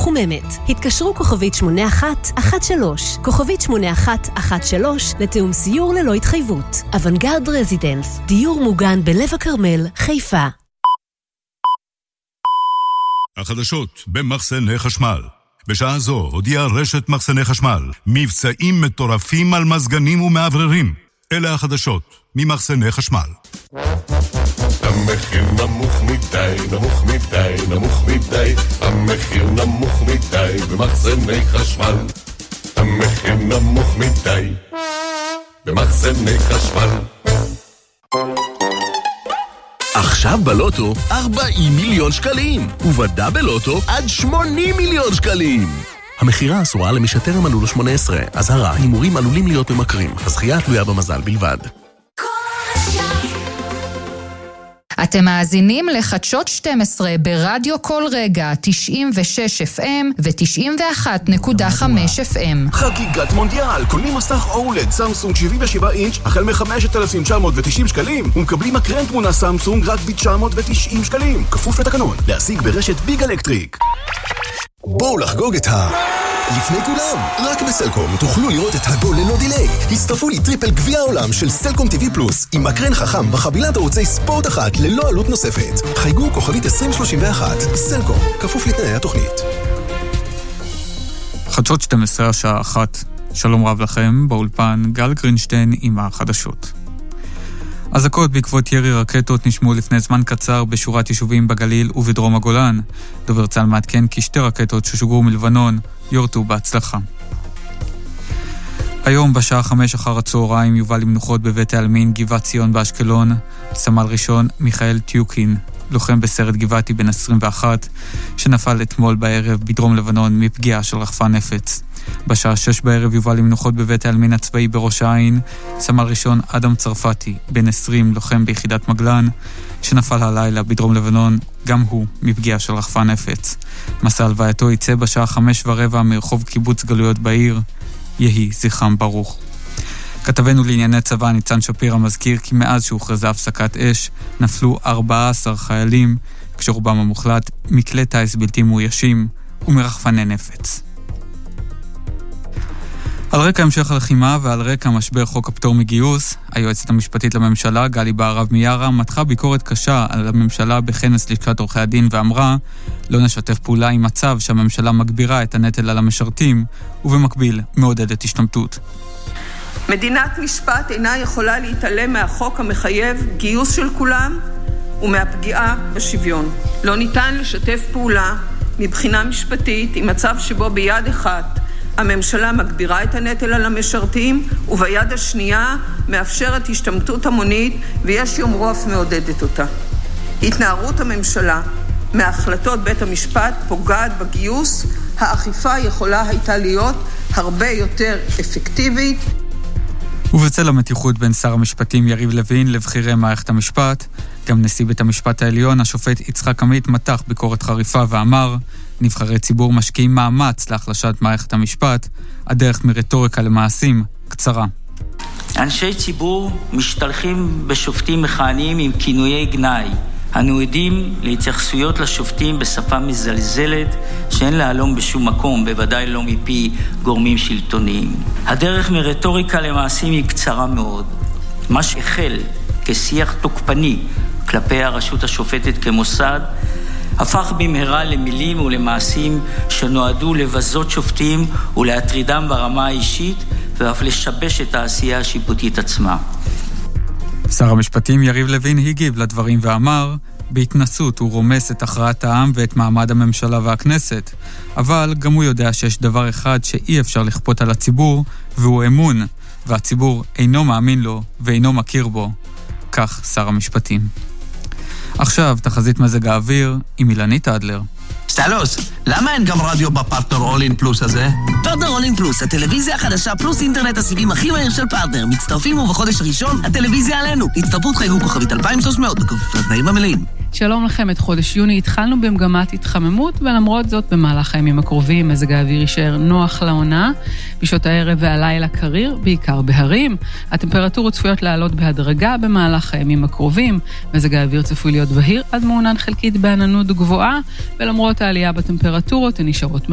מחוממת. התקשרו כוכבית 8113, כוכבית 8113 לתאום סיור ללא התחייבות. אבנגרד רזידנס, דיור מוגן בלב הכרמל, חיפה. החדשות במחסני חשמל. בשעה זו הודיעה רשת מחסני חשמל מבצעים מטורפים על מזגנים ומעבררים. אלה החדשות ממחסני חשמל. המחיר נמוך מדי, נמוך מדי, נמוך מדי. המחיר נמוך מדי במחסני חשמל. המחיר נמוך מדי במחסני חשמל. עכשיו בלוטו 40 מיליון שקלים, ובדאבל לוטו עד 80 מיליון שקלים. המחירה אסורה למי שטרם מלאו לו 18. אזהרה, הימורים עלולים להיות ממכרים. הזכייה תלויה במזל בלבד. אתם מאזינים לחדשות 12 ברדיו כל רגע 96 FM ו-91.5 FM. חגיגת מונדיאל, קונים מסך אולד סמסונג 77 אינץ' החל מ-5,990 שקלים ומקבלים מקרן תמונה סמסונג רק ב-990 שקלים. כפוף לתקנון, להשיג ברשת ביג אלקטריק. בואו לחגוג את לפני כולם, רק בסלקום תוכלו לראות את הגול ללא דילי. הצטרפו לי טריפל גביע העולם של סלקום TV פלוס עם מקרן חכם בחבילת ערוצי ספורט אחת ללא עלות נוספת. חייגו כוכבית 2031. סלקום, כפוף לתנאי התוכנית. חדשות 12 השעה 1. שלום רב לכם, באולפן גל גרינשטיין עם החדשות. אזעקות בעקבות ירי רקטות נשמעו לפני זמן קצר בשורת יישובים בגליל ובדרום הגולן. דובר צה"ל מעדכן כי 2 רקטות ששוגרו מלבנון יורטו בהצלחה. היום בשעה 5 אחר הצהריים יובא למנוחות בבית העלמין גבעת ציון באשקלון סמל ראשון מיכאל טיוקין, לוחם בסרט גבעתי בן 21, שנפל אתמול בערב בדרום לבנון מפגיעה של רחפן נפץ. בשעה 6 בערב יובא למנוחות בבית העלמין הצבאי בראש העין סמל ראשון אדם צרפתי בן 20, לוחם ביחידת מגלן, שנפל הלילה בדרום לבנון גם הוא מפגיעה של רחפן נפץ. מסע הלווייתו יצא בשעה 5:15 מרחוב קיבוץ גלויות בעיר. יהי זכרם ברוך. כתבנו לענייני צבא ניצן שפירא מזכיר כי מאז שהוכרזה הפסקת אש נפלו 14 חיילים, כשרובם המוחלט מכלי טייס בלתי מאוישים ומרחפני נפץ. על רקע המשך הלחימה ועל רקע משבר חוק הפטור מגיוס, היועצת המשפטית לממשלה גלי בהרב מיארה מתחה ביקורת קשה על הממשלה בכנס לשכת עורכי הדין ואמרה לא נשתף פעולה עם מצב שהממשלה מגבירה את הנטל על המשרתים ובמקביל מעודדת השתמטות. מדינת משפט אינה יכולה להתעלם מהחוק המחייב גיוס של כולם ומהפגיעה בשוויון. לא ניתן לשתף פעולה מבחינה משפטית עם מצב שבו ביד אחת הממשלה מגבירה את הנטל על המשרתים וביד השנייה מאפשרת השתמטות המונית ויש יאמרו אף מעודדת אותה. התנערות הממשלה מהחלטות בית המשפט פוגעת בגיוס, האכיפה יכולה הייתה להיות הרבה יותר אפקטיבית. ובצל המתיחות בין שר המשפטים יריב לוין לבחירי מערכת המשפט, גם נשיא בית המשפט העליון השופט יצחק עמית מתח ביקורת חריפה ואמר נבחרי ציבור משקיעים מאמץ להחלשת מערכת המשפט, הדרך מרטוריקה למעשים קצרה. אנשי ציבור משתלחים בשופטים מכהנים עם כינויי גנאי. אנו עדים להתייחסויות לשופטים בשפה מזלזלת שאין להלום בשום מקום, בוודאי לא מפי גורמים שלטוניים. הדרך מרטוריקה למעשים היא קצרה מאוד. מה שהחל כשיח תוקפני כלפי הרשות השופטת כמוסד, הפך במהרה למילים ולמעשים שנועדו לבזות שופטים ולהטרידם ברמה האישית ואף לשבש את העשייה השיפוטית עצמה. שר המשפטים יריב לוין הגיב לדברים ואמר בהתנסות הוא רומס את הכרעת העם ואת מעמד הממשלה והכנסת, אבל גם הוא יודע שיש דבר אחד שאי אפשר לכפות על הציבור והוא אמון, והציבור אינו מאמין לו ואינו מכיר בו. כך שר המשפטים. עכשיו תחזית מזג האוויר עם אילנית אדלר. סטלוס, למה אין גם רדיו בפרטנר אול-אין פלוס הזה? פרטנר אול-אין פלוס, הטלוויזיה החדשה פלוס אינטרנט הסיבים הכי מהיר של פרטנר. מצטרפים ובחודש הראשון הטלוויזיה עלינו. הצטרפות חייגו כוכבית 2300 בכפוף לתנאים המלאים. שלום לכם, את חודש יוני התחלנו במגמת התחממות, ולמרות זאת במהלך הימים הקרובים מזג האוויר יישאר נוח לעונה, בשעות הערב והלילה קריר, בעיקר בהרים. הטמפרטורות צפויות לעלות בהדרגה במהלך הימים הקרובים, מזג האוויר צפוי להיות בהיר עד מעונן חלקית בעננות גבוהה, ולמרות העלייה בטמפרטורות הן נשארות